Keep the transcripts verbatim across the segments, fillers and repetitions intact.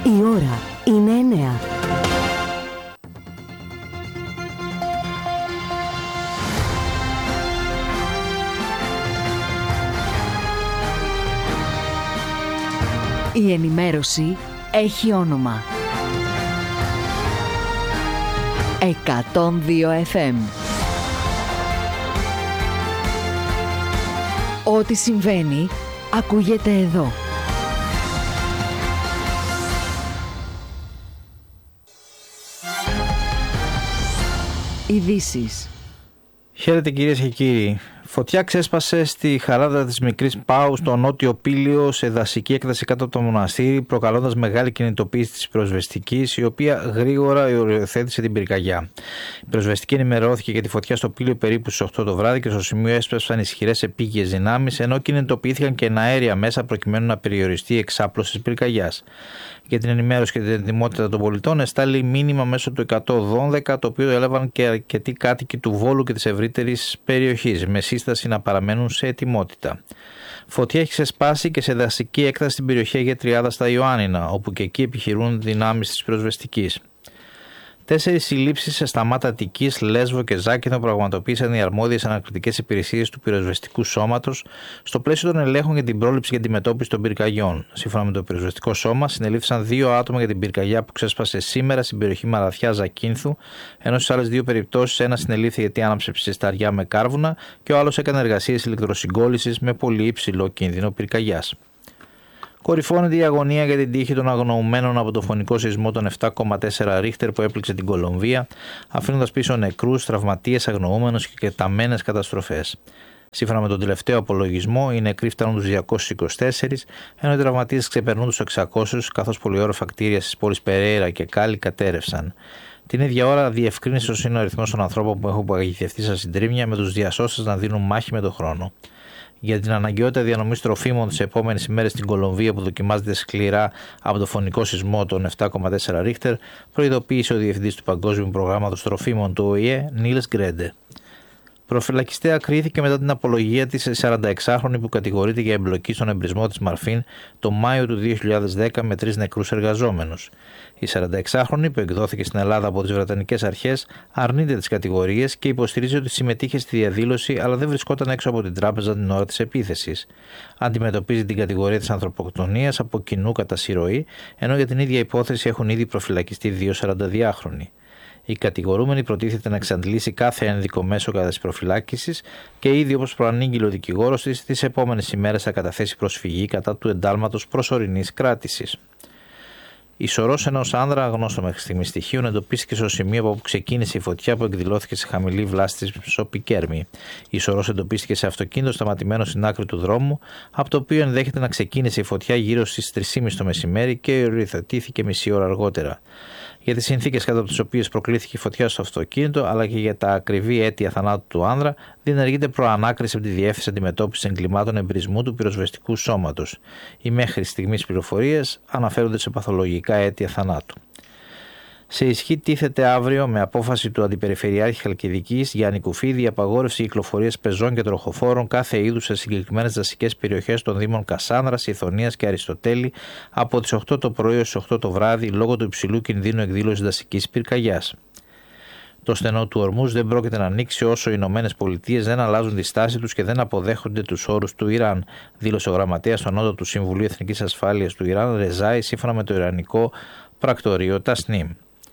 Η ώρα είναι εννέα. Η ενημέρωση έχει όνομα. εκατόν δύο εφ εμ. Ό,τι συμβαίνει, ακούγεται εδώ. Ειδήσεις. Χαίρετε κυρίες και κύριοι. Φωτιά ξέσπασε στη χαράδρα της Μικρής Πάου στο νότιο Πήλιο σε δασική έκταση κάτω από το μοναστήρι, προκαλώντας μεγάλη κινητοποίηση της πυροσβεστικής, η οποία γρήγορα οριοθέτησε την πυρκαγιά. Η πυροσβεστική ενημερώθηκε για τη φωτιά στο Πήλιο περίπου στις οκτώ το βράδυ και στο σημείο έσπευσαν ισχυρές επίγειες δυνάμεις, ενώ κινητοποιήθηκαν και εναέρια μέσα προκειμένου να περιοριστεί η εξάπλωση της πυρκαγιάς. Για την ενημέρωση και την ετοιμότητα των πολιτών εστάλει μήνυμα μέσω του εκατόν δώδεκα, το οποίο έλαβαν και αρκετοί κάτοικοι του Βόλου και της ευρύτερης περιοχής, με σύσταση να παραμένουν σε ετοιμότητα. Φωτιά έχει ξεσπάσει και σε δασική έκταση στην περιοχή Αγία Τριάδα στα Ιωάννινα, όπου και εκεί επιχειρούν δυνάμεις της πυροσβεστικής. Τέσσερις συλλήψεις σε Σταμάτα Αττικής, Λέσβο και Ζάκυνθο πραγματοποίησαν οι αρμόδιες ανακριτικές υπηρεσίες του πυροσβεστικού σώματος στο πλαίσιο των ελέγχων για την πρόληψη και αντιμετώπιση των πυρκαγιών. Σύμφωνα με το πυροσβεστικό σώμα, συνελήφθησαν δύο άτομα για την πυρκαγιά που ξέσπασε σήμερα στην περιοχή Μαραθιά Ζακίνθου, ενώ στις άλλες δύο περιπτώσεις ένα συνελήφθη γιατί άναψε ψισταριά με κάρβουνα και ο άλλος έκανε εργασίες ηλεκτροσυγκόλλησης με πολύ υψηλό κίνδυνο πυρκαγιάς. Κορυφώνεται η αγωνία για την τύχη των αγνοωμένων από το φωνικό σεισμό των επτά κόμμα τέσσερα Ρίχτερ που έπληξε την Κολομβία, αφήνοντας πίσω νεκρούς, τραυματίες, αγνοούμενους και κεταμένες καταστροφές. Σύμφωνα με τον τελευταίο απολογισμό, οι νεκροί φτάνουν τους διακόσιους είκοσι τέσσερα, ενώ οι τραυματίες ξεπερνούν τους εξακόσιους, καθώς πολυόροφα κτίρια στις πόλεις Περέιρα και Κάλι κατέρευσαν. Την ίδια ώρα διευκρίνησε ως είναι ο αριθμός των ανθρώπων που έχουν παγιδευτεί στα συντρίμμια, με τους διασώστες να δίνουν μάχη με τον χρόνο. Για την αναγκαιότητα διανομής τροφίμων τις επόμενες ημέρες στην Κολομβία που δοκιμάζεται σκληρά από το φωνικό σεισμό των επτά κόμμα τέσσερα Ρίχτερ, προειδοποίησε ο Διευθυντής του Παγκόσμιου Προγράμματος Τροφίμων του Ο Η Ε, Νίλς Γκρέντε. Προφυλακιστέα κρίθηκε μετά την απολογία της σαρανταεξάχρονη που κατηγορείται για εμπλοκή στον εμπρισμό της Μαρφίν το Μάιο του δύο χιλιάδες δέκα με τρεις νεκρούς εργαζόμενους. Η σαρανταεξάχρονη, που εκδόθηκε στην Ελλάδα από τις Βρετανικές αρχές, αρνείται τις κατηγορίες και υποστηρίζει ότι συμμετείχε στη διαδήλωση αλλά δεν βρισκόταν έξω από την τράπεζα την ώρα της επίθεσης. Αντιμετωπίζει την κατηγορία της ανθρωποκτονίας από κοινού κατά συρροή, ενώ για την ίδια υπόθεση έχουν ήδη προφυλακιστεί δύο σαρανταδυάχρονοι. Η κατηγορούμενη προτίθεται να εξαντλήσει κάθε ένδικο μέσο κατά της προφυλάκησης και ήδη, όπως προανήγγειλε ο δικηγόρος της, τις επόμενες ημέρες θα καταθέσει προσφυγή κατά του εντάλματος προσωρινής κράτησης. Η σωρός ενός άνδρα, αγνώστο μέχρι στιγμή στοιχείων, εντοπίστηκε στο σημείο από όπου ξεκίνησε η φωτιά που εκδηλώθηκε σε χαμηλή βλάστη της Σοπικέρμη. Η σωρός εντοπίστηκε σε αυτοκίνητο σταματημένο στην άκρη του δρόμου, από το οποίο ενδέχεται να ξεκίνησε η φωτιά γύρω στις τρεις και μισή το μεσημέρι και οριοθετήθηκε μισή ώρα αργότερα. Για τις συνθήκες κατά τις οποίες προκλήθηκε η φωτιά στο αυτοκίνητο, αλλά και για τα ακριβή αίτια θανάτου του άνδρα, διενεργείται προανάκριση από τη Διεύθυνση Αντιμετώπισης Εγκλημάτων Εμπρισμού του Πυροσβεστικού Σώματος. Οι μέχρι στιγμής πληροφορίες αναφέρονται σε παθολογικά αίτια θανάτου. Σε ισχύ τίθεται αύριο, με απόφαση του Αντιπεριφερειάρχη Χαλκιδικής Γιάννη Κουφίδη, η απαγόρευση κυκλοφορίας πεζών και τροχοφόρων κάθε είδους σε συγκεκριμένες δασικές περιοχές των Δήμων Κασάνδρας, Ιθωνίας και Αριστοτέλη από τις οκτώ το πρωί έως τις οκτώ το βράδυ λόγω του υψηλού κινδύνου εκδήλωσης δασικής πυρκαγιάς. Το στενό του Ορμούζ δεν πρόκειται να ανοίξει όσο οι Ηνωμένες Πολιτείες δεν αλλάζουν τη στάση τους και δεν αποδέχονται τους όρους του Ιράν, δήλωσε ο γραμματέας στον Νότο του Συμβουλίου Εθνικής Ασφάλειας του Ιράν, Ρεζάι, σύμφωνα με το Ιρανικό πρακτορείο Τασνίμ.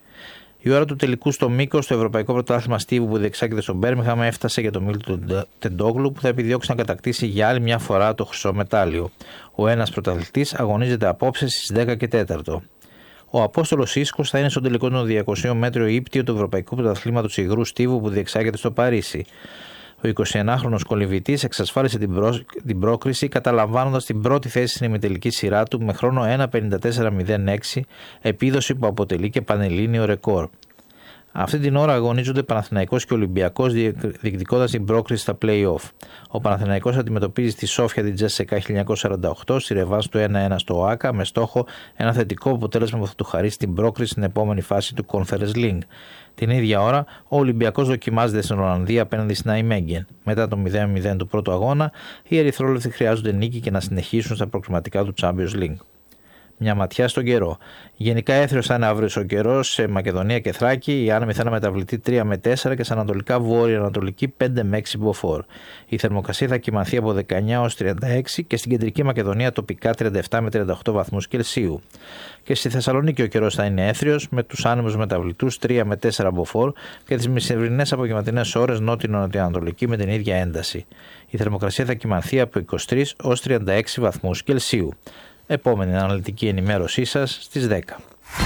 Η ώρα του τελικού στο Μύκος, στο Ευρωπαϊκό Πρωτάθλημα Στίβου που διεξάγεται στο Μπέρμιγχαμ, έφτασε για τον Μίλτον Τεντόγλου που θα επιδιώξει να κατακτήσει για άλλη μια φορά το χρυσό μετάλλιο. Ο ένας πρωταθλητής αγωνίζεται απόψε στις δέκα και τέσσερα. Ο Απόστολος Ίσκος θα είναι στο τελικό των διακοσίων μέτριο ύπτιο του Ευρωπαϊκού Πρωταθλήματος Υγρού Στίβου που διεξάγεται στο Παρίσι. Ο εικοσιενάχρονος κολυμβητής εξασφάλισε την, προ... την πρόκριση καταλαμβάνοντας την πρώτη θέση στην ημιτελική σειρά του με χρόνο ένα πενήντα τέσσερα μηδέν έξι, επίδοση που αποτελεί και πανελλήνιο ρεκόρ. Αυτή την ώρα αγωνίζονται Παναθηναϊκός και Ολυμπιακός διεκδικώντας την πρόκριση στα play-off. Ο Παναθηναϊκός αντιμετωπίζει στη Σόφια την Τζέσσεκα χίλια εννιακόσια σαράντα οκτώ στη ρεβάνς του ένα ένα στο ΟΑΚΑ με στόχο ένα θετικό αποτέλεσμα που θα του χαρίσει την πρόκριση στην επόμενη φάση του Conference League. Την ίδια ώρα, ο Ολυμπιακός δοκιμάζεται στην Ολλανδία απέναντι στην Αϊμέγγεν. Μετά το μηδέν μηδέν του πρώτου αγώνα, οι ερυθρόλευκοι χρειάζονται νίκη και να συνεχίσουν στα προκριματικά του Champions League. Μια ματιά στον καιρό. Γενικά έθριος θα είναι αύριο ο καιρός σε Μακεδονία και Θράκη. Η άνεμη θα είναι μεταβλητή τρία με τέσσερα και σε ανατολικά βόρειο-ανατολική πέντε με έξι μποφόρ. Η θερμοκρασία θα κυμανθεί από δεκαεννιά έως τριάντα έξι και στην κεντρική Μακεδονία τοπικά τριάντα επτά με τριάντα οκτώ βαθμούς Κελσίου. Και στη Θεσσαλονίκη ο καιρός θα είναι έθριος με τους άνεμους μεταβλητούς τρία με τέσσερα μποφόρ και τις μεσημβρινές απογευματινές ώρες νότιο-νοτιοανατολική με την ίδια ένταση. Η θερμοκρασία θα κυμανθεί από είκοσι τρία έως τριάντα έξι βαθμούς Κελσίου. Επόμενη αναλυτική ενημέρωσή σας στις δέκα.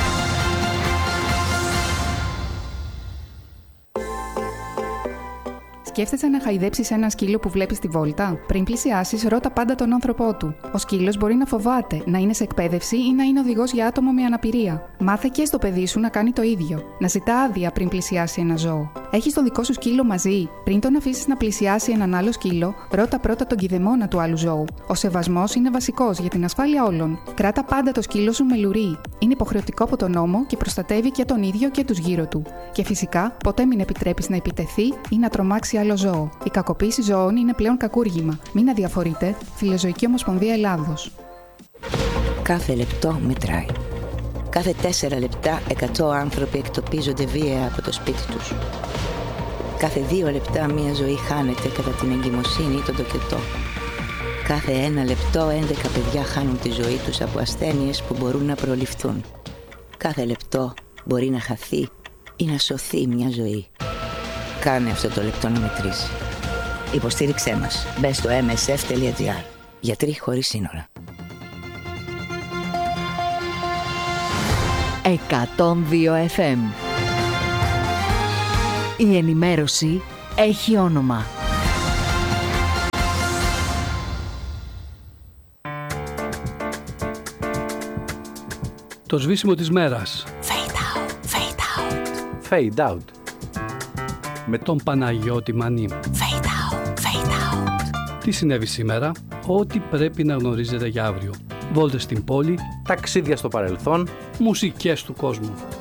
Σκέφτεσαι να χαϊδέψεις ένα σκύλο που βλέπεις στη βόλτα? Πριν πλησιάσεις, ρώτα πάντα τον άνθρωπό του. Ο σκύλος μπορεί να φοβάται, να είναι σε εκπαίδευση ή να είναι οδηγός για άτομο με αναπηρία. Μάθε και στο παιδί σου να κάνει το ίδιο. Να ζητά άδεια πριν πλησιάσει ένα ζώο. Έχεις το δικό σου σκύλο μαζί? Πριν τον αφήσεις να πλησιάσει έναν άλλο σκύλο, ρώτα πρώτα τον κηδεμόνα του άλλου ζώου. Ο σεβασμός είναι βασικός για την ασφάλεια όλων. Κράτα πάντα το σκύλο σου με λουρί. Είναι υποχρεωτικό από τον νόμο και προστατεύει και τον ίδιο και τους γύρω του. Και φυσικά, ποτέ μην επιτρέπεις να επιτεθεί ή να τρομάξει άλλο ζώο. Η κακοποίηση ζώων είναι πλέον κακούργημα. Μην αδιαφορείτε. Φιλοζωική Ομοσπονδία Ελλάδος. Κάθε λεπτό μετράει. Κάθε τέσσερα λεπτά εκατό άνθρωποι εκτοπίζονται βία από το σπίτι τους. Κάθε δύο λεπτά μία ζωή χάνεται κατά την εγκυμοσύνη ή τον τοκετό. Κάθε ένα λεπτό έντεκα παιδιά χάνουν τη ζωή τους από ασθένειες που μπορούν να προληφθούν. Κάθε λεπτό μπορεί να χαθεί ή να σωθεί μια ζωή. Κάνε αυτό το λεπτό να μετρήσει. Υποστήριξέ μας. Μπες στο εμ ες εφ τελεία τζι άρ. Γιατροί χωρίς σύνορα. εκατόν δύο εφ εμ. Η ενημέρωση έχει όνομα. Το σβήσιμο της μέρας. Fade out, fade out. Fade out. Με τον Παναγιώτη Μανή. Fade out, fade out. Τι συνέβη σήμερα? Ό,τι πρέπει να γνωρίζετε για αύριο. Βόλτες στην πόλη. Ταξίδια στο παρελθόν. Μουσικές του κόσμου.